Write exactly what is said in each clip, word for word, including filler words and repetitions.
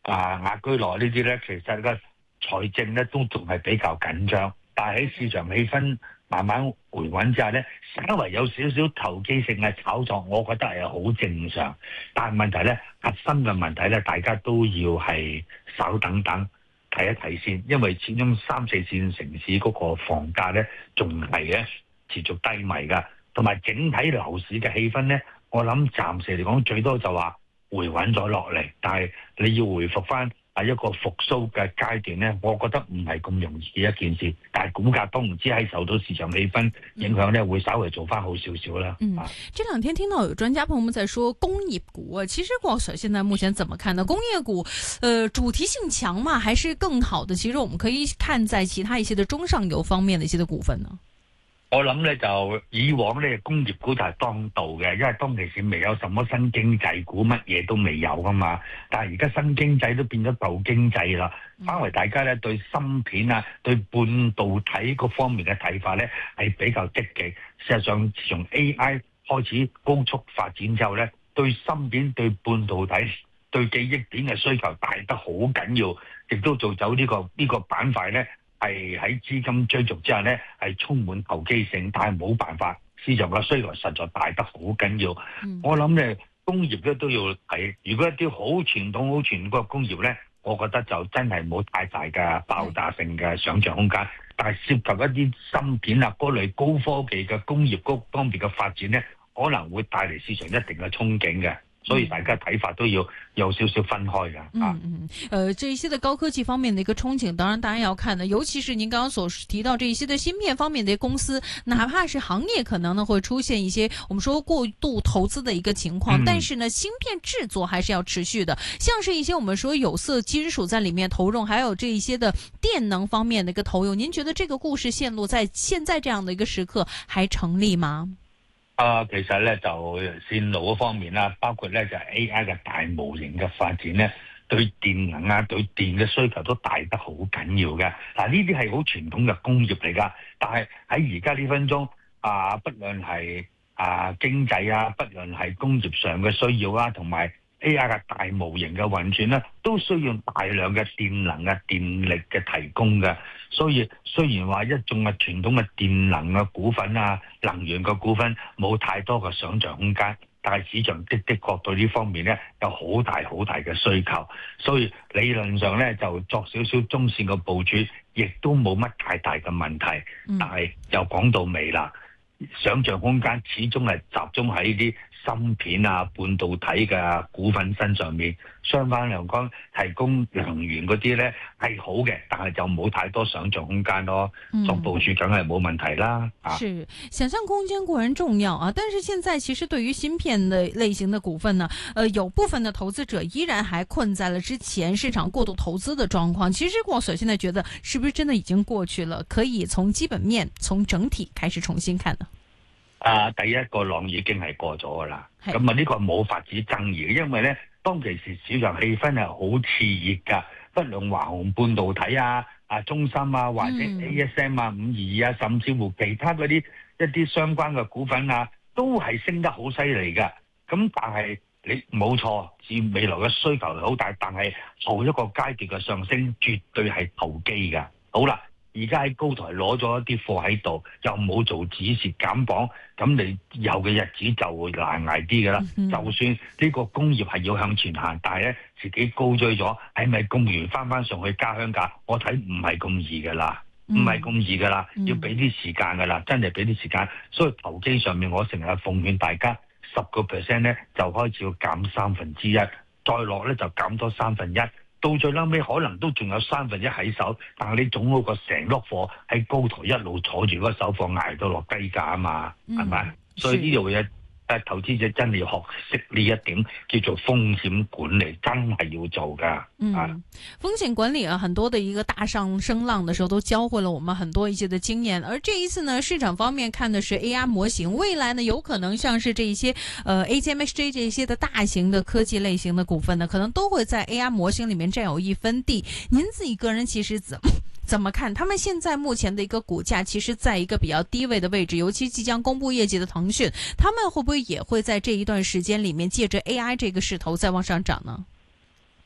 啊雅居樂呢啲咧，其實個財政咧都仲係比較緊張，但係喺市場氣氛慢慢回穩之下咧，稍為有少少投機性嘅炒作，我覺得係好正常。但係問題咧，核心嘅問題咧，大家都要係稍等等睇一睇先，因為始終三四線城市嗰個房價咧仲係咧持續低迷㗎，同埋整體樓市嘅氣氛咧，我諗暫時嚟講最多就話回穩咗落嚟，但係你要回復翻係一個復甦嘅階段咧，我覺得唔係咁容易嘅一件事。但係股價都唔知係受到市場氣氛影響咧，會稍微做翻好少少啦。 嗯，這兩天聽到有專家朋友們在說工業股啊，其實郭 Sir 現在目前怎麼看呢？工業股，呃，主題性強嘛，還是更好的？其實我們可以看在其他一些的中上游方面的一些的股份呢。 我諗咧就以往咧工業股就係當道嘅，因為當其時未有什麼新經濟股，乜嘢都未有噶嘛。但係而家新經濟都變咗舊經濟啦，反為大家咧對芯片啊、對半導體嗰方面嘅睇法咧係比較積極。事實上，自從 A I 開始高速發展之後咧，對芯片、對半導體、對記憶點嘅需求大得好緊要，亦都做走呢個呢個板塊咧。係喺資金追逐之下咧，係充滿投機性，但係冇辦法，市場嘅需求實在大得好緊要。嗯、我諗咧，工業咧都要睇。如果一啲好傳統、好傳統嘅工業咧，我覺得就真係冇太大嘅爆炸性嘅想像空間。嗯、但係涉及一啲芯片啊嗰類高科技嘅工業嗰方面嘅發展咧，可能會帶嚟市場一定嘅憧憬嘅。所以大家睇法都要有少少分開㗎。 嗯嗯，呃，這一些的高科技方面的一個憧憬，當然大家要看的，尤其是您剛剛所提到這一些的芯片方面的公司，哪怕是行業可能呢會出現一些我們說過度投資的一個情況，嗯、但是呢，芯片製作還是要持續的，像是一些我們說有色金屬在裡面投入，還有這一些的電能方面的一個投入，您覺得這個故事線路在現在這樣的一個時刻還成立嗎？ 啊，其實咧就線路嗰方面啦，包括咧就 A I 嘅大模型嘅發展咧，對電能啊、對電嘅需求都大得好緊要嘅。嗱，呢啲係好傳統嘅工業嚟㗎，但係喺而家呢分鐘啊，不論係啊經濟啊，不論係工業上嘅需要啊，同埋 A I 嘅大模型嘅運轉咧，都需要大量嘅電能嘅電力嘅提供嘅。所以雖然話一眾嘅傳統嘅電能嘅股份啊、能源嘅股份冇太多嘅想像空間，但係市場的的確對呢方面咧有好大好大嘅需求，所以理論上咧就作少少中線嘅部署，亦都冇乜太大嘅問題。但係又講到尾啦，想像空間始終係集中喺啲芯片啊、半導體嘅股份身上面。相反嚟講，提供能源嗰啲咧係好嘅，但係就冇太多想像空間咯。作部署梗係冇問題啦。 嗯、啊，是想象空間固然重要啊，但是現在其實對於芯片的類型的股份呢，呃，有部分的投資者依然還困在了之前市場過度投資的狀況。其實郭 Sir 現在覺得，是不是真的已經過去了？可以從基本面、從整體開始重新看呢？ 啊，第一個浪已經係過咗噶啦，咁啊呢個冇法子爭議，因為咧當其時市場氣氛係好熾熱噶，不論華虹半導體啊、啊中芯啊，或者 A S M 啊、五二二啊，甚至乎其他嗰啲一啲相關嘅股份啊，都係升得好犀利噶。咁但係你冇錯，至未來嘅需求係好大，但係後一個階段嘅上升絕對係投機噶。好啦。而家喺高台攞咗一啲貨喺度，又冇做止蝕減磅，咁你以後嘅日子就會難捱啲㗎啦。嗯、就算呢個工業係要向前行，但係咧自己高追咗，係咪供完翻翻上去家鄉價？我睇唔係咁易㗎啦，唔係咁易㗎啦，嗯、要俾啲時間㗎啦，真係俾啲時間。所以投機上面，我成日奉勸大家十個 percent 咧就開始要減三分之一，再落咧就減多三分一。到最後尾可能都仲有三分一喺手，但係你總好過成碌貨喺高台一路坐住嗰手貨捱到落低價啊嘛，係咪、嗯？所以呢度嘢誒投資者真係要學識呢一點，叫做風險管理，真係要做㗎。 嗯，風險管理啊，很多的一個大上升浪的時候都教會了我們很多一些的經驗。而這一次呢，市場方面看的是 A I 模型，未來呢有可能像是這一些呃 A T M X J 這一些的大型的科技類型的股份呢，可能都會在 A I 模型裡面佔有一分地。您自己個人其實怎麼怎麼看？他們現在目前的一個股價，其實在一個比較低位的位置，尤其即將公布業績的騰訊，他們會不會也會在這一段時間裡面借着 A I 這個勢頭再往上漲呢？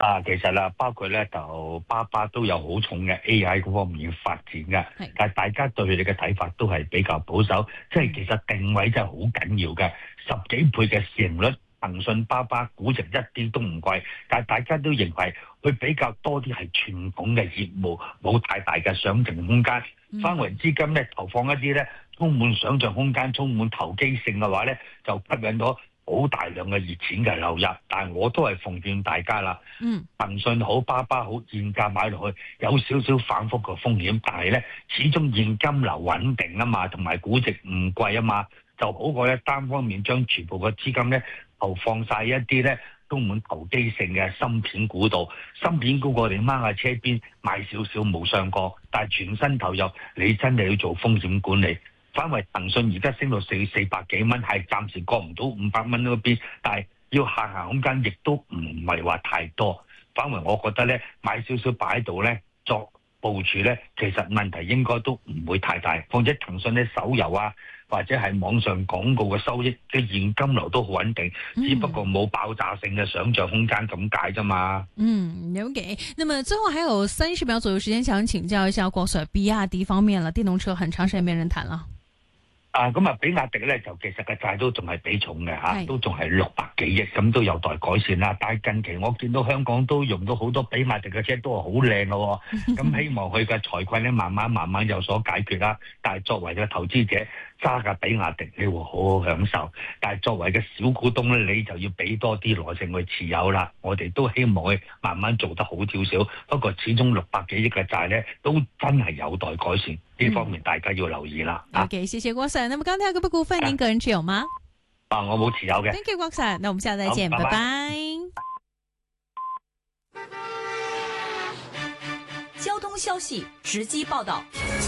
啊，其實啦，包括咧就巴巴都有好重嘅 A I 嗰方面發展嘅，但係大家對佢哋嘅睇法都係比較保守，即係其實定位真係好緊要嘅，十幾倍嘅市盈率，騰訊巴巴估值一啲都唔貴，但係大家都認為佢比較多啲係傳統嘅業務，冇太大嘅想像空間，範圍資金咧投放一啲咧充滿想像空間、充滿投機性嘅話咧，就吸引咗好大量嘅熱錢嘅流入，但係我都係奉勸大家啦。嗯，騰訊好、巴巴好，現價買落去有少少反覆嘅風險，但係咧始終現金流穩定啊嘛，同埋估值唔貴啊嘛，就好過咧單方面將全部嘅資金咧投放晒一啲咧充滿投機性嘅芯片股度。芯片股我哋掹下車邊買少少冇相干，但係全身投入你真係要做風險管理。反為騰訊而家升到四四百幾蚊，係暫時過唔到五百蚊嗰邊，但係要下行空間亦都唔係話太多。反為我覺得咧，買少少擺喺度咧作部署咧，其實問題應該都唔會太大。況且騰訊咧手遊啊，或者係網上廣告嘅收益嘅現金流都好穩定，嗯、只不過冇爆炸性嘅想像空間咁解啫嘛。 嗯 ，OK。那麼最後還有三十秒左右時間，想請教一下郭 Sir， 比亞迪方面啦，電動車很長時間沒人談啦。 啊，咁啊，比亞迪咧就其實個債都仲係比重嘅嚇，都仲係六百幾億，咁都有待改善啦。但係近期我見到香港都用到好多比亞迪嘅車，都係好靚咯。咁希望佢嘅財困咧慢慢慢慢有所解決啦。但係作為嘅投資者揸架比亞迪，你會好好享受。但係作為嘅小股東咧，你就要俾多啲耐性去持有啦。我哋都希望佢慢慢做得好少少，不過始終六百幾億嘅債咧，都真係有待改善。呢方面大家要留意啦。 嗯、OK，謝謝郭 Sir。那麼剛才嗰筆股份，您個人持有嗎？ 啊，我冇持有嘅。 Thank you， 郭 Sir。那我們下次再見，拜拜。拜拜。 交通消息直擊報道。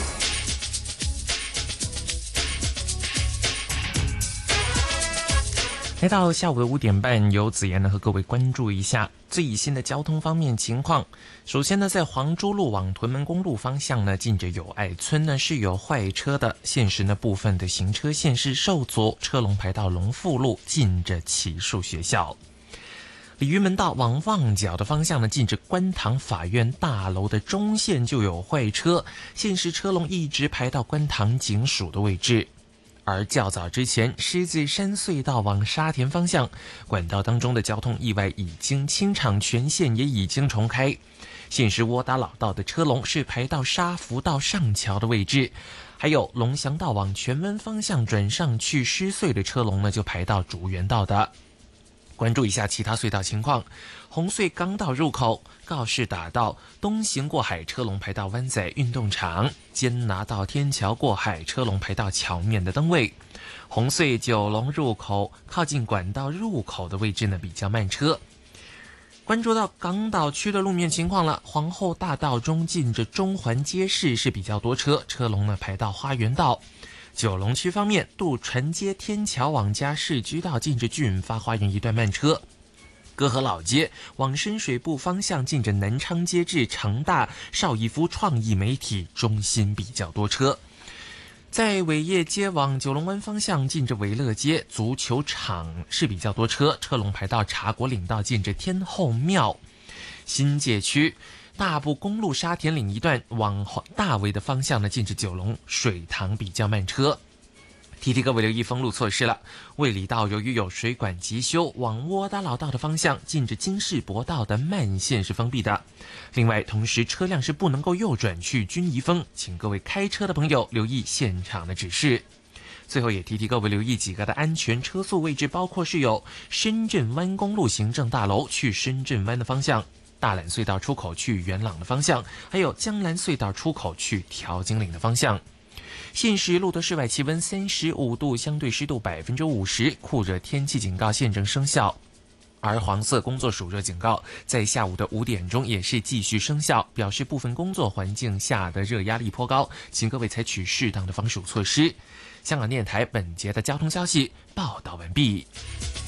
來到下午的五點半，由子妍呢和各位關注一下最新的交通方面情況。首先呢，在黃珠路往屯門公路方向呢，近着友愛村呢是有壞車的，現時呢部分的行車線是受阻，車龍排到龍富路，近着啟樹學校。鯉魚門道往旺角的方向呢，近着觀塘法院大樓的中線就有壞車，現時車龍一直排到觀塘警署的位置。而較早之前，獅子山隧道往沙田方向管道當中的交通意外已經清場，全線也已經重開。現時窩打老道的車龍是排到沙福道上橋的位置，還有龍翔道往荃灣方向轉上去獅隧的車龍呢，就排到竹園道的。關注一下其他隧道情況，紅隧港島入口告士打道東行過海車龍排到灣仔運動場，堅拿道天橋過海車龍排到橋面的燈位。紅隧九龍入口靠近管道入口的位置呢比較慢車。關注到港島區的路面情況了，皇后大道中近着中環街市是比較多車，車龍呢排到花園道。九龍區方面，渡船街天橋往加士居道近着駿發花園一段慢車。歌和老街往深水埗方向近着南昌街至成大邵逸夫創意媒體中心比較多車。在偉業街往九龍灣方向近着偉樂街足球場是比較多車，車龍排到茶果嶺道近着天后廟。新界區大埔公路沙田嶺一段往大圍的方向呢，近着九龍水塘比較慢車。提提各位留意封路措施了，衛理道由於有水管急修，往窩打老道的方向近着金士博道的慢線是封閉的。另外，同時車輛是不能夠右轉去軍儀峰，請各位開車的朋友留意現場的指示。最後也提提各位留意幾個的安全車速位置，包括是有深圳灣公路行政大樓去深圳灣的方向，大欖隧道出口去元朗的方向，還有江南隧道出口去調景嶺的方向。現時錄得室外氣溫三十五度，相對濕度百分之五十，酷熱天氣警告現正生效。而黃色工作暑熱警告在下午的五點鐘也是繼續生效，表示部分工作環境下的熱壓力頗高，請各位採取適當的防暑措施。香港電台本節的交通消息報道完畢。